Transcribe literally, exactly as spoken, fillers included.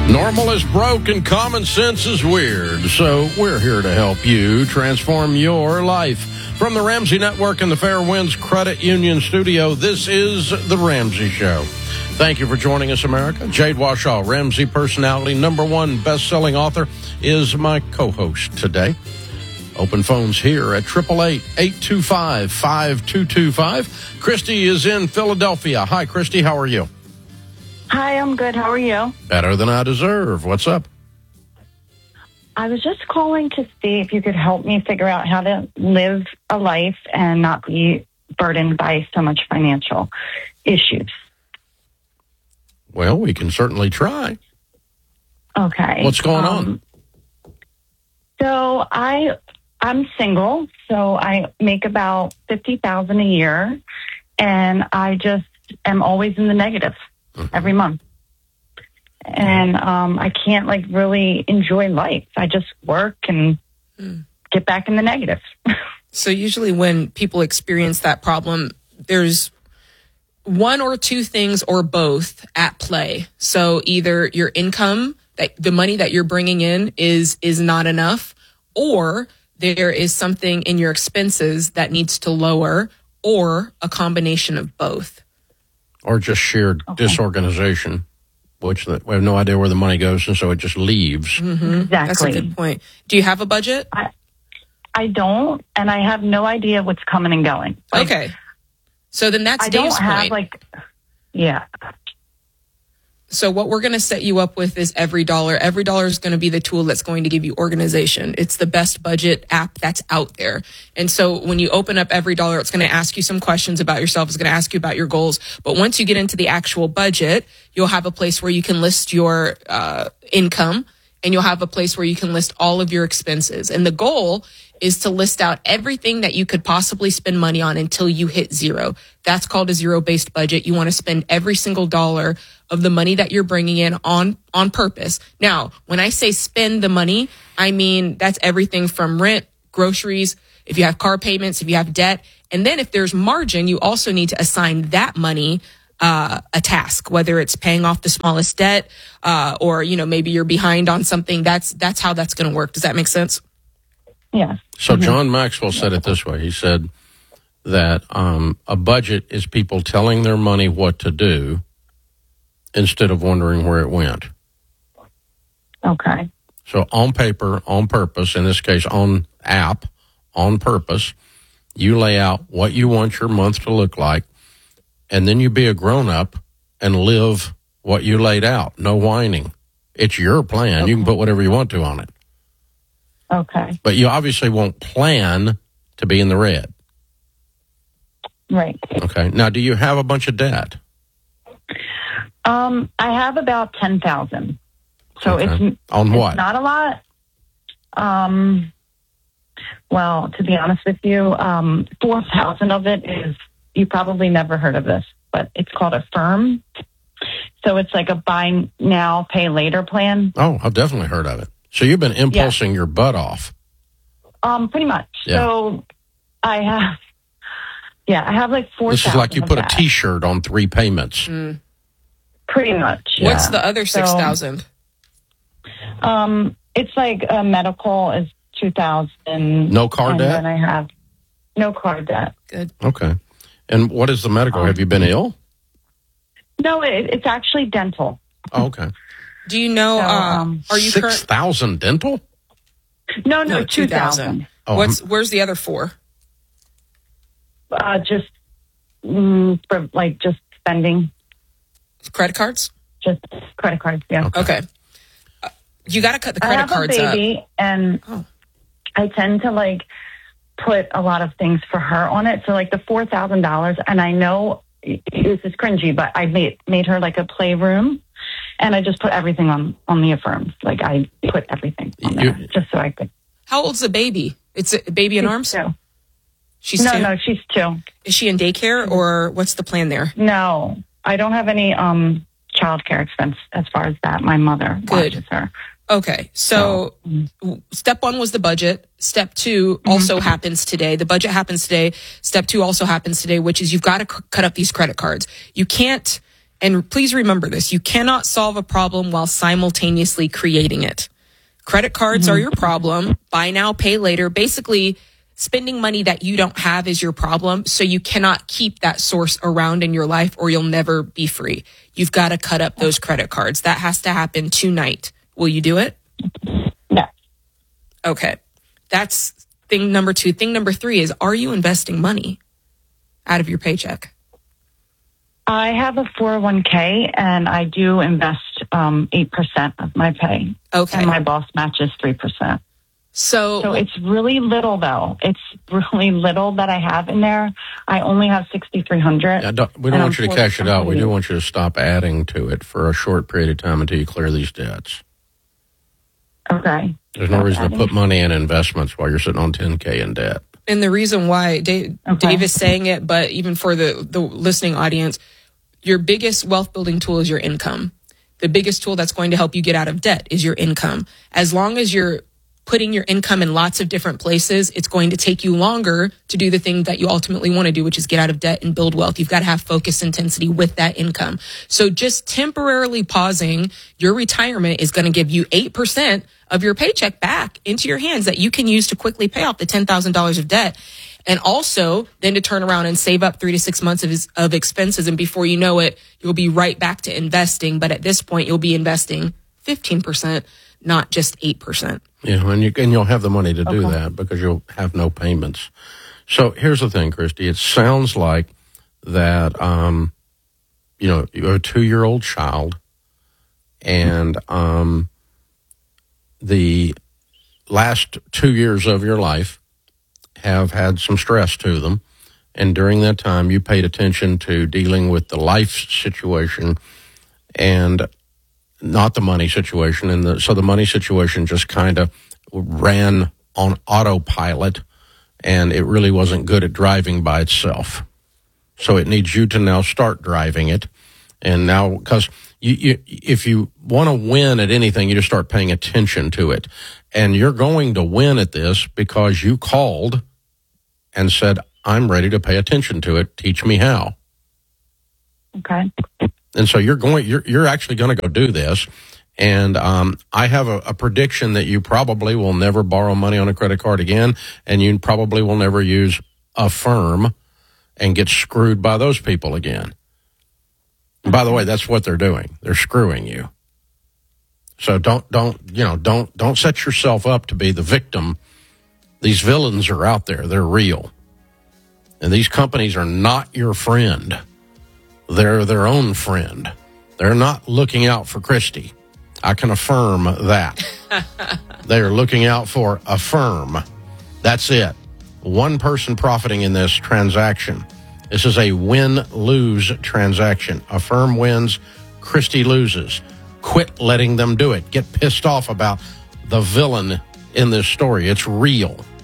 Normal is broke and common sense is weird. So we're here to help you transform your life. From the Ramsey Network and the Fair Winds Credit Union Studio, this is The Ramsey Show. Thank you for joining us, America. Jade Warshaw, Ramsey personality, number one best-selling author, is my co-host today. Open phones here at eight eight eight, eight two five, five two two five. Christy is in Philadelphia. Hi, Christy. How are you? Hi, I'm good. How are you? Better than I deserve. What's up? I was just calling to see if you could help me figure out how to live a life and not be burdened by so much financial issues. Well, we can certainly try. Okay. What's going um, on? So I, I'm single, so I make about fifty thousand dollars a year, and I just am always in the negative. Mm-hmm. Every month. And um, I can't like really enjoy life. I just work and mm. get back in the negative. So usually when people experience that problem, there's one or two things or both at play. So either your income, that the money that you're bringing in is is not enough, or there is something in your expenses that needs to lower, or a combination of both. Or just sheer okay. disorganization, which the, we have no idea where the money goes, and so it just leaves. Mm-hmm. Exactly. That's a good point. Do you have a budget? I, I don't, and I have no idea what's coming and going. Like, okay. So then that's I Dave's don't have, point. like, yeah. So what we're going to set you up with is Every Dollar. Every Dollar is going to be the tool that's going to give you organization. It's the best budget app that's out there. And so when you open up Every Dollar, it's going to ask you some questions about yourself. It's going to ask you about your goals. But once you get into the actual budget, you'll have a place where you can list your uh, income, and you'll have a place where you can list all of your expenses. And the goal is to list out everything that you could possibly spend money on until you hit zero. That's called a zero-based budget. You want to spend every single dollar of the money that you're bringing in on, on purpose. Now, when I say spend the money, I mean that's everything from rent, groceries, if you have car payments, if you have debt. And then if there's margin, you also need to assign that money uh, a task, whether it's paying off the smallest debt uh, or, you know, maybe you're behind on something. That's that's how that's going to work. Does that make sense? Yeah. So mm-hmm. John Maxwell said it this way. He said that um, a budget is people telling their money what to do instead of wondering where it went. Okay. So on paper, on purpose, in this case on app, on purpose, you lay out what you want your month to look like, and then you be a grown-up and live what you laid out. No whining. It's your plan. Okay. You can put whatever you want to on it. Okay. But you obviously won't plan to be in the red. Right. Okay. Now, do you have a bunch of debt? Um, I have about ten thousand. So okay. it's on it's what? Not a lot. Um, well, to be honest with you, um, four thousand of it is, you probably never heard of this, but it's called a firm. So it's like a buy now, pay later plan. Oh, I've definitely heard of it. So you've been impulsing yeah. your butt off. Um, pretty much. Yeah. So I have, yeah, I have like four. This is like you put a T-shirt on three payments. Mm. Pretty much. Yeah. What's Yeah. the other six thousand? So, um, it's like a medical is two thousand. No car and debt. Then I have no car debt. Good. Okay. And what is the medical? Um, have you been ill? No, it, it's actually dental. Oh, okay. Do you know, so, uh, um, are you six thousand current- dental? No, no, no two thousand. Oh, What's, where's the other four? Uh, just, mm, for like just spending. Credit cards? Just credit cards, yeah. Okay. okay. Uh, you got to cut the credit I have cards a baby, up. and oh. I tend to like put a lot of things for her on it. So like the four thousand dollars, and I know this is cringy, but I made, made her like a playroom. And I just put everything on, on the Affirms. Like, I put everything on there, you, just so I could. How old's the baby? It's a baby in she's arms? Two. She's no, two? No, she's two. Is she in daycare, or what's the plan there? No, I don't have any um childcare expense as far as that. My mother Good. watches her. Okay, so, so step one was the budget. Step two mm-hmm. also happens today. The budget happens today. Step two also happens today, which is you've got to c- cut up these credit cards. You can't And please remember this, you cannot solve a problem while simultaneously creating it. Credit cards mm-hmm. are your problem. Buy now, pay later. Basically, spending money that you don't have is your problem. So you cannot keep that source around in your life or you'll never be free. You've got to cut up those credit cards. That has to happen tonight. Will you do it? No. Okay. That's thing number two. Thing number three is, are you investing money out of your paycheck? I have a four oh one k and I do invest um, eight percent of my pay. Okay. And my boss matches three percent. So, so it's really little, though. It's really little that I have in there. I only have sixty-three hundred. Yeah, don't, we don't want you to cash it out. We do want you to stop adding to it for a short period of time until you clear these debts. Okay. There's no reason to put money in investments while you're sitting on ten K in debt. And the reason why Dave, okay. Dave is saying it, but even for the, the listening audience, your biggest wealth building tool is your income. The biggest tool that's going to help you get out of debt is your income. As long as you're putting your income in lots of different places, it's going to take you longer to do the thing that you ultimately want to do, which is get out of debt and build wealth. You've got to have focus intensity with that income. So just temporarily pausing your retirement is going to give you eight percent of your paycheck back into your hands that you can use to quickly pay off the ten thousand dollars of debt. And also then to turn around and save up three to six months of, his, of expenses. And before you know it, you'll be right back to investing. But at this point, you'll be investing fifteen percent, not just eight percent. Yeah, and, you, and you'll have the money to do okay. that because you'll have no payments. So here's the thing, Christy. It sounds like that, um, you know, you're a two-year-old child, and um, the last two years of your life have had some stress to them. And during that time, you paid attention to dealing with the life situation and not the money situation. And the, so the money situation just kind of ran on autopilot, and it really wasn't good at driving by itself. So it needs you to now start driving it. And now, because you, you, if you want to win at anything, you just start paying attention to it. And you're going to win at this because you called and said, I'm ready to pay attention to it. Teach me how. Okay. And so you're going, you're, you're actually going to go do this. And um, I have a, a prediction that you probably will never borrow money on a credit card again, and you probably will never use Affirm and get screwed by those people again. And by the way, that's what they're doing. They're screwing you. So don't, don't, you know, don't, don't set yourself up to be the victim. These villains are out there. They're real. And these companies are not your friend. They're their own friend. They're not looking out for Christy. I can affirm that. They are looking out for Affirm. That's it. One person profiting in this transaction. This is a win-lose transaction. Affirm wins, Christy loses. Quit letting them do it. Get pissed off about the villain in this story. It's real.